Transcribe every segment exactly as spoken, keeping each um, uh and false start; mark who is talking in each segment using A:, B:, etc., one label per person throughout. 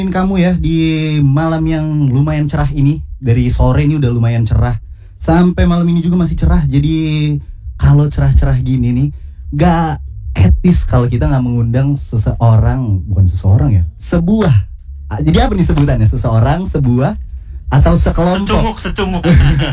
A: Kamu ya di malam yang lumayan cerah ini. Dari sore ini udah lumayan cerah, sampai malam ini juga masih cerah. Jadi kalau cerah-cerah gini nih, gak etis kalau kita gak mengundang seseorang. Bukan seseorang ya, sebuah. Jadi apa nih sebutannya? Seseorang, sebuah, atau sekelompok?
B: Secunguk, secunguk.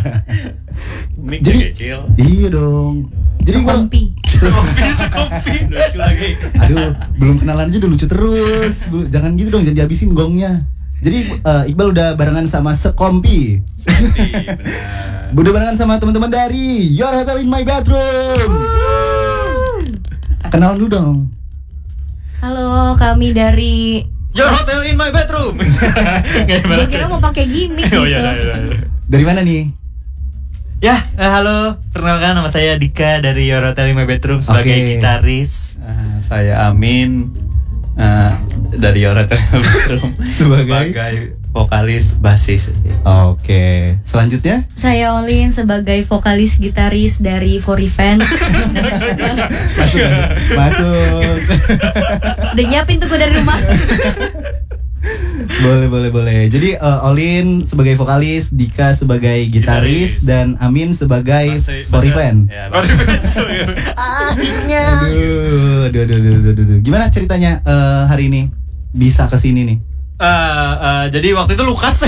A: Jadi iya dong. Jadi
C: Sekompi.
B: Sekompi, sekompi. Lucu lagi.
A: Aduh, belum kenalan aja udah lucu terus. Jangan gitu dong, jangan dihabisin gongnya. Jadi uh, Iqbal udah barengan sama Sekompi.
B: Sekompi, benar.
A: Udah barengan sama teman-teman dari Your Hotel in My Bedroom. Kenalan dulu dong.
C: Halo, kami dari
B: Your Hotel in My Bedroom.
C: Gue kira mau pakai gimmick gitu.
B: Oh iya, iya, iya.
A: Dari mana nih?
B: Ya, eh, halo. Perkenalkan, nama saya Dika dari Your Hotel in My Bedroom sebagai
A: Oke.
B: gitaris.
D: Uh, saya Amin uh, dari Your Hotel in My Bedroom
A: Sebagai?
D: sebagai vokalis basis.
A: Oke. Selanjutnya?
C: Saya Olin sebagai vokalis gitaris dari For Event.
A: Masuk. Masuk.
C: Udah nyiapin tuh gue dari rumah.
A: Boleh, boleh, boleh. Jadi uh, Olin sebagai vokalis, Dika sebagai gitaris,
B: Gitaris.
A: dan Amin sebagai
D: Bahasa-
A: For
D: bahasa-
A: Event.
D: Ya,
B: For Event.
C: Akhirnya.
A: Aduh, aduh, aduh, aduh, aduh, aduh. Gimana ceritanya uh, hari ini bisa kesini nih?
B: Eh, eh, jadi waktu itu Lukas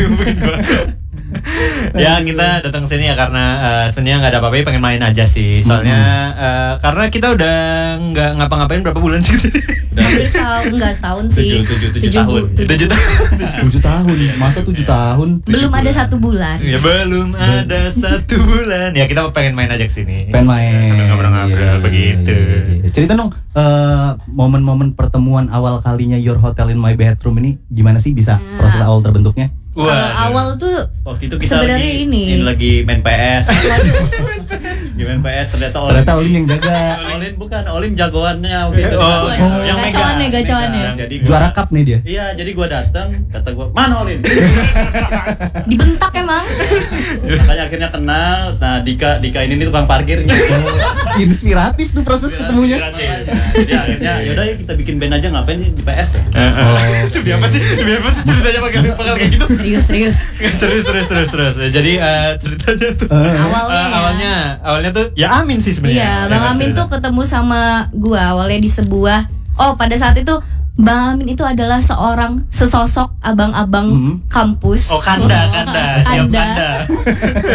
B: ya kita datang sini ya karena uh, sebenarnya nggak ada apa-apa, pengen main aja sih soalnya eh, karena kita udah nggak ngapa-ngapain berapa bulan sih
C: Hampir setahun, enggak setahun sih.
D: Tujuh- tujuh- tujuh
C: Tujuh
D: tahun.
C: bu- tujuh-
B: tujuh tahun
A: Tujuh tahun, masa tujuh tahun?
C: Belum ada satu bulan.
B: ya belum ada satu bulan ya kita pengen main aja kesini
A: Pengen main.
B: sambil ngobrol-ngobrol
A: Iya,
B: begitu
A: iya, iya. Cerita dong, eh, momen-momen pertemuan awal kalinya Your Hotel in My Bedroom ini gimana sih bisa
C: Nah.
A: proses awal terbentuknya?
C: Kalau awal tuh
D: Waktu itu kita
C: sebenarnya
D: lagi
C: ini.
D: ini lagi main P S. Di main P S ternyata Olin.
A: Ternyata Olin yang jaga.
D: Olin bukan, Olin jagoannya waktu itu.
B: Oh,
C: oh,
B: yang
C: gacoannya,
B: megang.
C: gacoannya.
D: Megang. Jadi gua-
A: Juara cup nih dia.
D: Iya, jadi gua datang, kata gua, "Mana Olin?"
C: Dibentak emang.
D: Makanya akhirnya kenal. Nah, Dika Dika ini nih tukang parkirnya.
A: Oh, inspiratif tuh proses ketemunya.
D: Jadi akhirnya yaudah ya kita bikin band aja, ngapain sih di P S ya?
A: Oh,
B: Demi apa sih? Demi apa sih ceritanya bakal bakal kayak gitu?
C: Serius, serius.
B: Serius, serius, serius, serius. Jadi eh, ceritanya tuh
A: Eh,
C: Awalnya.
B: eh,
C: ya.
B: awalnya awalnya tuh ya Amin sih sebenarnya.
C: Iya, Bang
B: Ya,
C: Amin
B: cerita.
C: tuh ketemu sama gua awalnya di sebuah. Oh, pada saat itu Bang Amin itu adalah seorang sesosok abang-abang
A: Hmm.
C: kampus.
B: Oh, kanda, kanda, siap
C: Kanda.
B: kanda.